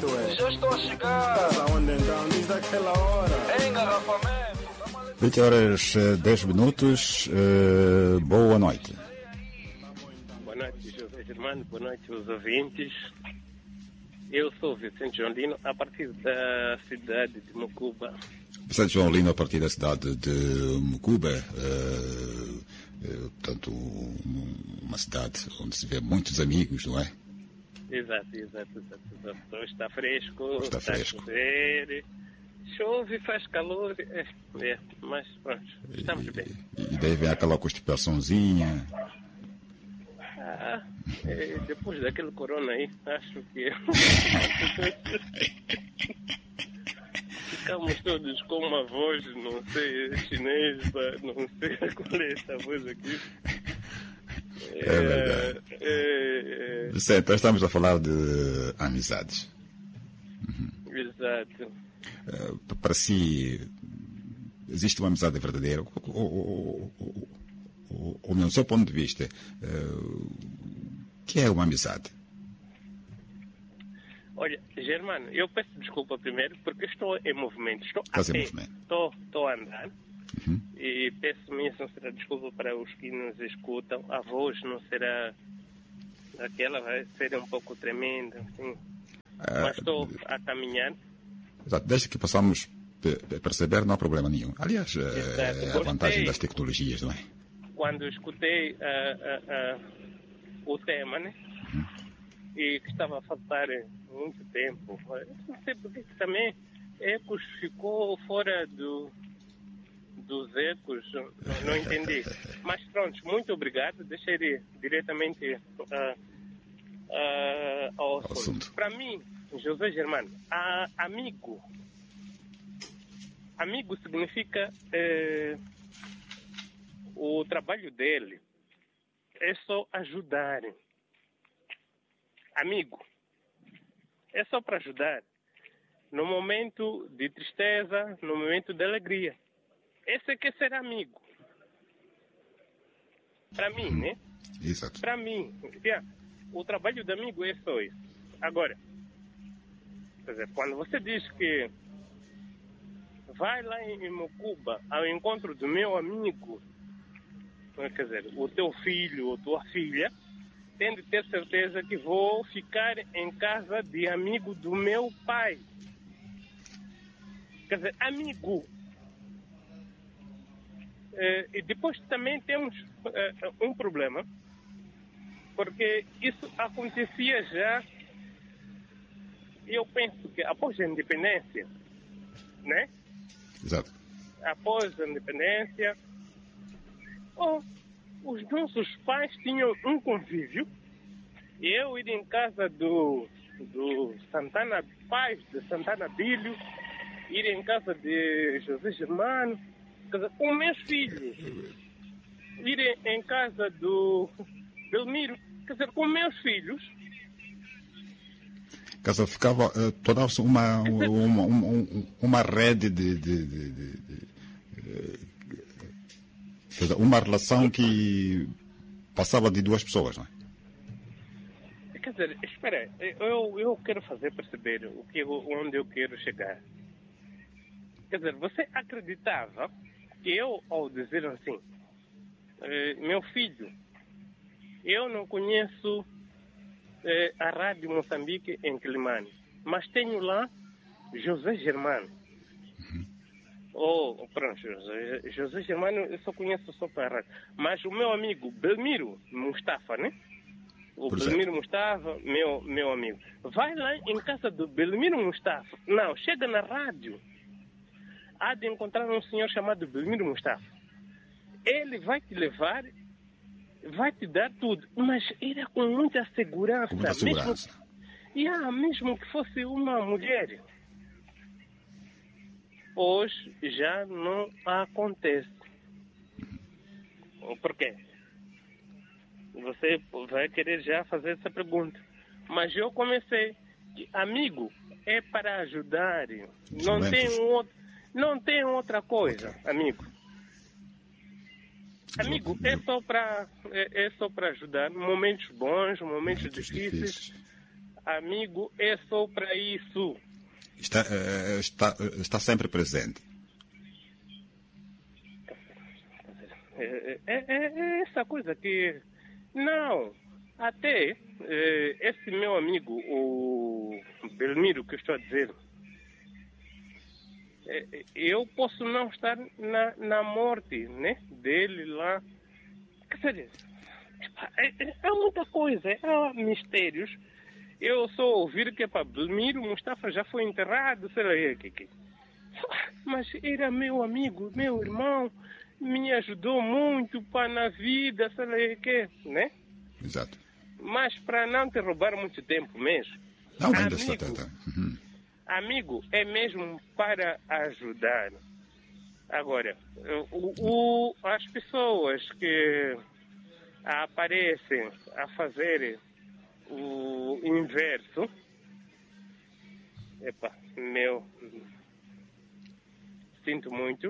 Já estou a chegar. Aonde então? Diz daquela hora. Engarrafamento. 20 horas 10 minutos. Boa noite. Boa noite, José Germano. Boa noite, os ouvintes. Eu sou Vicente João Lino, a partir da cidade de Mucuba. Vicente João Lino, a partir da cidade de Mucuba. Portanto, uma cidade onde se vê muitos amigos, não é? Exato. Está fresco, Está fresco. A chover, chove, faz calor, mas pronto, estamos bem. E daí vem aquela constipaçãozinha. Depois daquele corona aí, acho que ficamos todos com uma voz, não sei, chinesa, não sei qual é essa voz aqui. É verdade. Vicente, nós estamos a falar de amizades. Exato. Para si, existe uma amizade verdadeira? Ou no seu ponto de vista, o que é uma amizade? Olha, Germano, eu peço desculpa primeiro porque estou em movimento. Estou a andar. E peço minha sincera desculpa para os que nos escutam. A voz não será aquela, vai ser um pouco tremenda, assim. Mas estou a caminhar. Exato. Desde que possamos perceber, não há problema nenhum. Aliás, é a vantagem das tecnologias, não é? Quando escutei o tema, né? E que estava a faltar muito tempo, não sei porque também Ecos ficou fora dos ecos, não entendi. Mas pronto, muito obrigado. Deixa eu ir diretamente ao assunto. Para mim, José Germano, amigo significa o trabalho dele é só ajudar. Amigo é só para ajudar no momento de tristeza, no momento de alegria. Esse é que é ser amigo. Para mim, né? Exato. Para mim, o trabalho do amigo é só isso. Agora, quer dizer, quando você diz que vai lá em Mucuba ao encontro do meu amigo, quer dizer, o teu filho ou tua filha, tem de ter certeza que vou ficar em casa de amigo do meu pai. Quer dizer, amigo. E depois também temos um problema, porque isso acontecia já, e eu penso que após a independência, né? Exato. Após a independência, os nossos pais tinham um convívio. Eu ir em casa do Santana, pais de Santana Bílio, ir em casa de José Germano, com meus filhos, ir em casa do Belmiro, quer dizer, com meus filhos. Casa ficava, tornava-se uma rede uma relação que passava de duas pessoas, não é? Quer dizer, espera, eu quero fazer perceber onde eu quero chegar. Quer dizer, você acreditava que eu, ao dizer assim, meu filho, eu não conheço a Rádio Moçambique em Quilimane, mas tenho lá José Germano. Pronto, José Germano eu só conheço só para a rádio. Mas o meu amigo Belmiro Mustafa, né? O Belmiro Mustafa, meu amigo. Vai lá em casa do Belmiro Mustafa. Não, chega na rádio. Há de encontrar um senhor chamado Belmiro Mustafa. Ele vai te levar, vai te dar tudo, mas era com muita segurança. Com muita segurança. Mesmo que fosse uma mulher. Hoje já não acontece. Por quê? Você vai querer já fazer essa pergunta. Mas eu comecei. Amigo é para ajudar. Não tem outra coisa, amigo. Amigo é só para ajudar. Momentos bons, momentos difíceis. amigo é só para isso. Está sempre presente. É essa coisa que... Não, até esse meu amigo, o Belmiro, que eu estou a dizer, eu posso não estar na morte, né, dele lá. Quer dizer, há muita coisa, há mistérios. Eu só ouvir que Belmiro Mustafa já foi enterrado, sei lá o que. Mas era meu amigo, meu irmão, me ajudou muito na vida, sei lá o que, né? Exato. Mas para não te roubar muito tempo mesmo. Não, ainda está. Amigo é mesmo para ajudar. Agora, as pessoas que aparecem a fazer o inverso, sinto muito.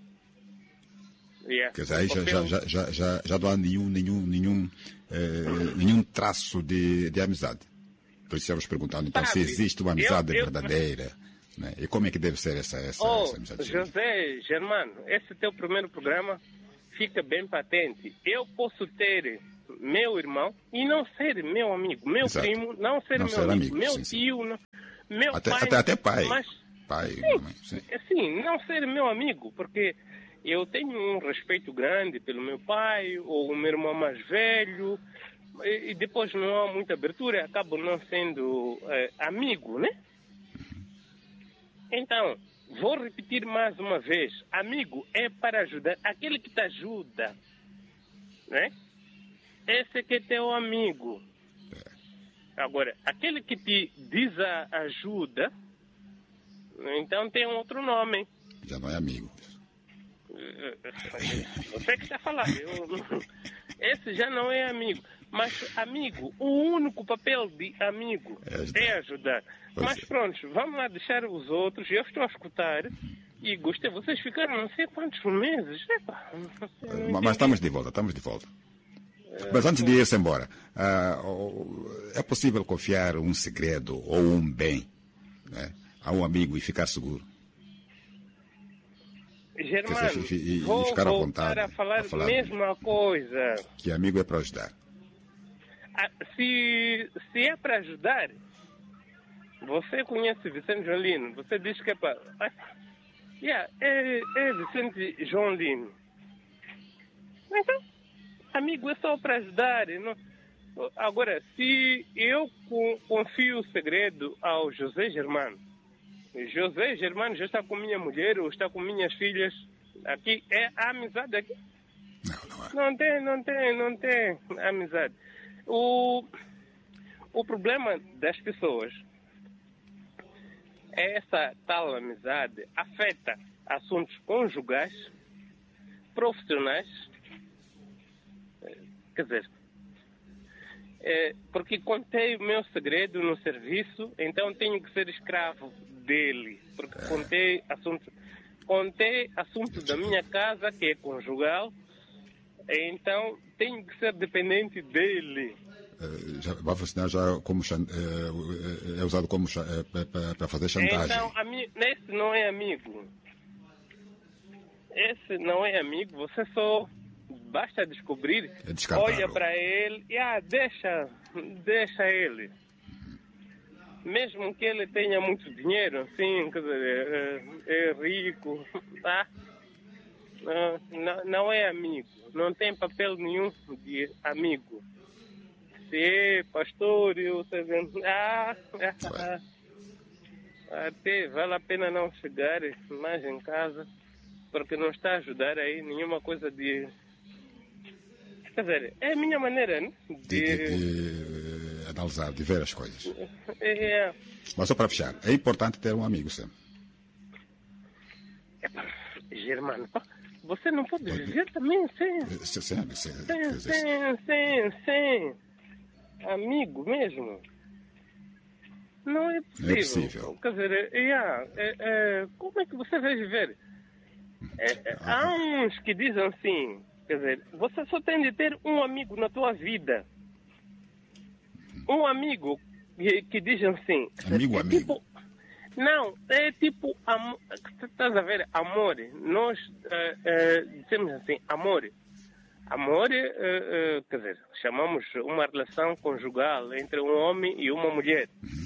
Quer dizer, aí já não há nenhum traço de amizade. Por isso estamos perguntando, então, se existe uma amizade verdadeira, né? E como é que deve ser essa amizade? José Germano, esse teu primeiro programa fica bem patente. Eu posso ter meu irmão e não ser meu amigo, meu Exato. primo, não ser meu amigo, meu sim, tio, não, meu até pai. Mas, pai, sim, não ser meu amigo, porque eu tenho um respeito grande pelo meu pai ou o meu irmão mais velho, e depois não há muita abertura, acabo não sendo amigo, né? Então, vou repetir mais uma vez, amigo é para ajudar, aquele que te ajuda, né? Esse que é teu amigo. Agora, aquele que te desajuda, então tem um outro nome. Já não é amigo. Você que está falando. Esse já não é amigo. Mas amigo, o único papel de amigo é ajudar. Mas pronto, vamos lá deixar os outros. Eu estou a escutar e gostei. Vocês ficaram não sei quantos meses. Mas estamos de volta. Mas antes de ir-se embora, é possível confiar um segredo ou um bem, né, a um amigo e ficar seguro? Germano, e vou ficar à voltar vontade a falar a mesma coisa. Que amigo é para ajudar. Se é para ajudar, você conhece Vicente João Lino, você diz que é para... é Vicente João Lino. Então, amigo é só para ajudar. Não? Agora, se eu confio o segredo ao José Germano, José Germano já está com minha mulher ou está com minhas filhas, aqui é a amizade aqui? Não tem amizade. O problema das pessoas é essa tal amizade afeta assuntos conjugais, profissionais, quer dizer, porque contei o meu segredo no serviço, então tenho que ser escravo dele, porque contei assuntos da minha casa, que é conjugal, então tenho que ser dependente dele. Vai funcionar já como é usado como para fazer chantagem. Então, esse não é amigo. Esse não é amigo, você só basta descobrir, olha para ele e deixa ele. Mesmo que ele tenha muito dinheiro, assim, quer dizer, é rico, tá? Não é amigo, não tem papel nenhum de amigo. Se é pastor, até vale a pena não chegar mais em casa, porque não está a ajudar aí nenhuma coisa de... Quer dizer, é a minha maneira, né? De analisar, de ver as coisas. Mas só para fechar, é importante ter um amigo sempre. Germano, você não pode viver também sem amigo mesmo. Não é possível. Não é possível. Quer dizer, como é que você vai viver? Há uns que dizem assim, quer dizer, você só tem de ter um amigo na tua vida. Um amigo que dizem assim... Amigo, amigo. Tipo, não, é tipo... Estás a ver? Amor. Nós dizemos assim, amor. Amor, quer dizer, chamamos uma relação conjugal entre um homem e uma mulher.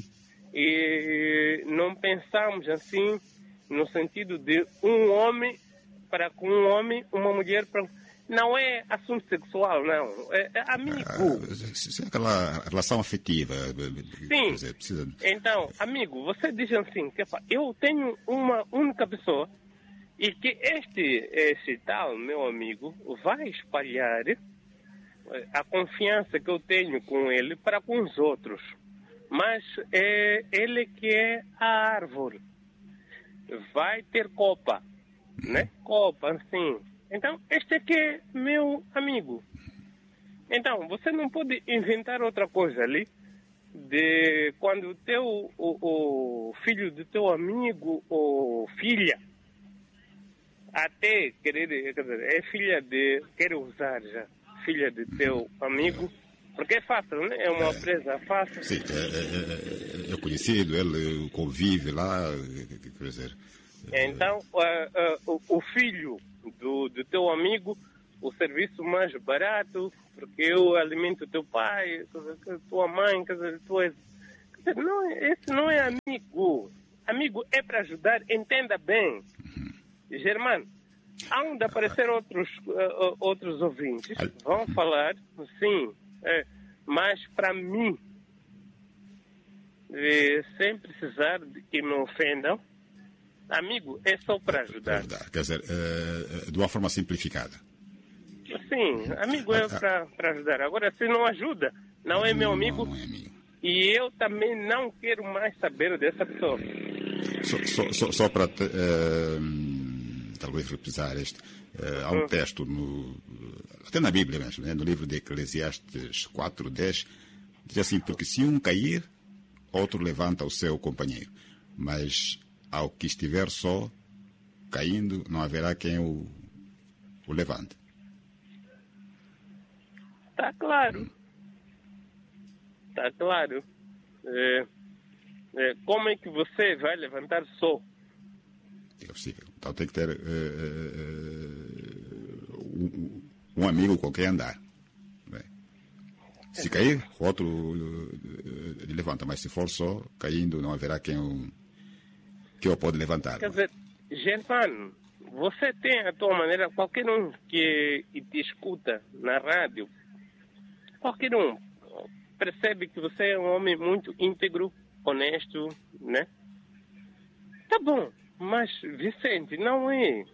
E não pensamos assim no sentido de um homem para com um homem, uma mulher para... Não é assunto sexual, não. É amigo. Isso é aquela relação afetiva. Sim. Dizer, precisa... Então, amigo, você diz assim, que, eu tenho uma única pessoa e que este tal, meu amigo, vai espalhar a confiança que eu tenho com ele para com os outros. Mas é ele que é a árvore. Vai ter copa, né? Copa, assim. Então, este aqui é meu amigo. Então, você não pode inventar outra coisa ali de quando o filho do teu amigo ou filha até querer, quer dizer, é filha de, quer usar já, filha de teu amigo, porque é fácil, né? É uma presa fácil. Sim, é conhecido, ele convive lá, quer dizer... Então, o filho do teu amigo, o serviço mais barato, porque eu alimento teu pai, tua mãe, quer dizer, tu és... Não, esse não é amigo. Amigo é para ajudar, entenda bem. Germano, há de aparecer outros ouvintes, vão falar, sim, mas para mim, sem precisar de que me ofendam, amigo é só para ajudar. Quer dizer, de uma forma simplificada. Sim, amigo é para ajudar. Agora, se não ajuda, não é meu amigo. Não é amigo. E eu também não quero mais saber dessa pessoa. Só para talvez repisar este, há um texto até na Bíblia mesmo, né, no livro de Eclesiastes 4:10, diz assim: porque se um cair, outro levanta o seu companheiro, mas ao que estiver só, caindo, não haverá quem o levante. Está claro. Está claro. Como é que você vai levantar só? É possível. Então tem que ter um amigo com quem andar. Bem, se cair, o outro levanta, mas se for só, caindo, não haverá quem o pode levantar. Quer dizer, Germano, você tem a tua maneira, qualquer um que te escuta na rádio, qualquer um percebe que você é um homem muito íntegro, honesto, né? Tá bom, mas Vicente, não é.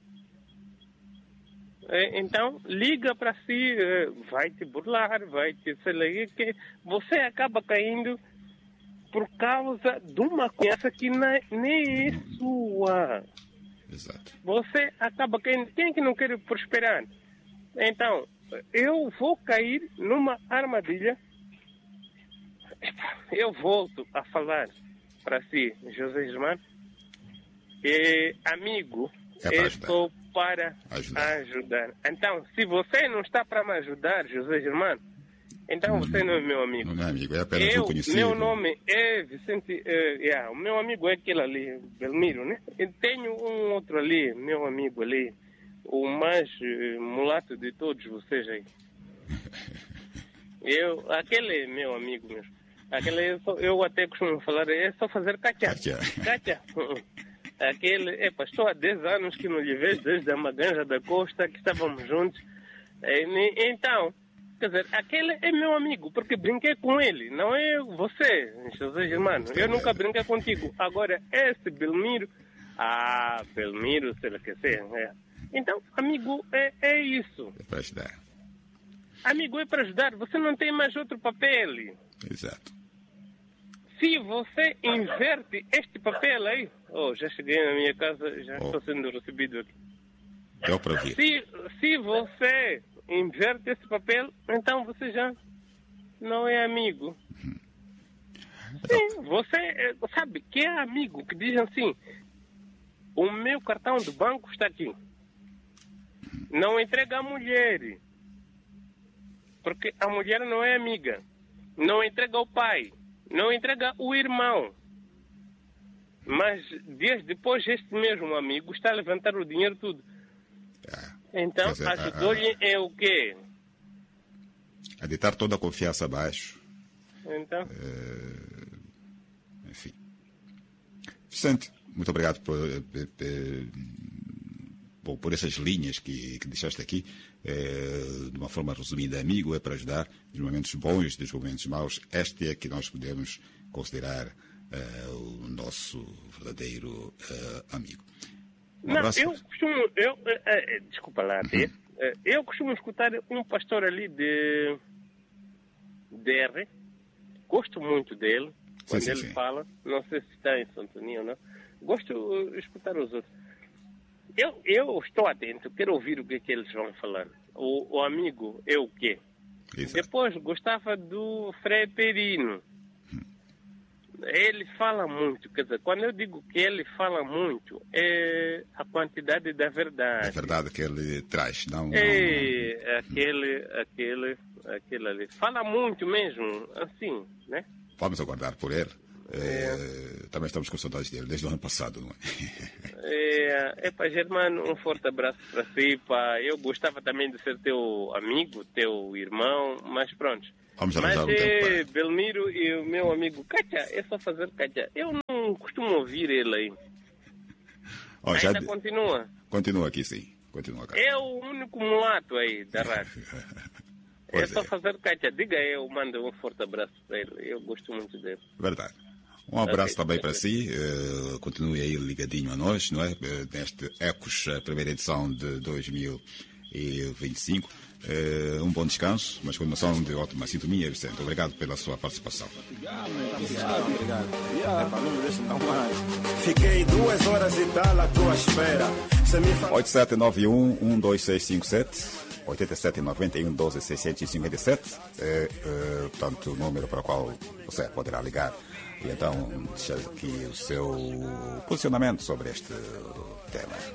Então, liga para si, vai te burlar, vai te... sei lá, que você acaba caindo por causa de uma coisa que nem é sua. Exato. Você acaba caindo. Quem é que não quer prosperar? Então, eu vou cair numa armadilha. Eu volto a falar para si, José Germano, amigo, estou para ajudar. Então, se você não está para me ajudar, José Germano, então você não é meu amigo. Não é amigo, é apenas um conhecido. Meu nome é Vicente, o meu amigo é aquele ali, Belmiro, né? Eu tenho um outro ali, meu amigo ali, o mais mulato de todos vocês aí. Aquele é meu amigo mesmo. Aquele eu até costumo falar, é só fazer cacha. Cacha. Aquele, estou há 10 anos que não lhe vejo, desde a Maganja da Costa, que estávamos juntos. Então, quer dizer, aquele é meu amigo, porque brinquei com ele, não é você, José Germano. Eu nunca brinquei contigo. Agora, esse Belmiro, Belmiro, sei lá que seja. Então, amigo, é isso. É para ajudar. Amigo é para ajudar, você não tem mais outro papel. Exato. Se você inverte este papel aí... já cheguei na minha casa, já estou sendo recebido aqui. Deu para ver. Se você inverte esse papel, então você já não é amigo. Sim, você sabe que é amigo, que diz assim, o meu cartão do banco está aqui. Não entrega à mulher, porque a mulher não é amiga. Não entrega ao pai. não entrega o irmão. Mas dias depois, este mesmo amigo está a levantar o dinheiro tudo. Então, ajudou-lhe é o quê? A deitar toda a confiança abaixo. Então? Enfim. Vicente, muito obrigado por essas linhas que deixaste aqui. De uma forma resumida, amigo é para ajudar nos momentos bons, nos momentos maus. Este é que nós podemos considerar o nosso verdadeiro amigo. Não, eu costumo... desculpa lá, eu costumo escutar um pastor ali de DR. Gosto muito dele. Quando ele fala, não sei se está em sintonia ou não. Gosto de escutar os outros. Eu estou atento, quero ouvir o que eles vão falar. O amigo é o quê? Exato. Depois gostava do Frei Perino. Ele fala muito, quer dizer, quando eu digo que ele fala muito, é a quantidade da verdade. É a verdade que ele traz, não... Aquele ali. Fala muito mesmo, assim, né? Vamos aguardar por ele. Também estamos com saudades dele, desde o ano passado, não é? Pá, Germano, um forte abraço para si, pá. Eu gostava também de ser teu amigo, teu irmão, mas pronto. Vamos arranjar um tempo. Belmiro e o meu amigo Cátia, é só fazer Cátia. Eu não costumo ouvir ele aí. Ainda continua? Continua aqui, sim. Continua cá. É o único mulato aí da rádio. É só fazer Cátia. Diga eu mando um forte abraço para ele. Eu gosto muito dele. Verdade. Um abraço também para si. Continue aí ligadinho a nós, não é? Neste Ecos, a primeira edição de 2025. Um bom descanso, uma continuação de ótima sintonia, Vicente. Obrigado pela sua participação. Obrigado. Fiquei 2 horas e tal à tua espera. 8791-12657 8791-12-657 portanto, o número para o qual você poderá ligar e então deixar aqui o seu posicionamento sobre este tema.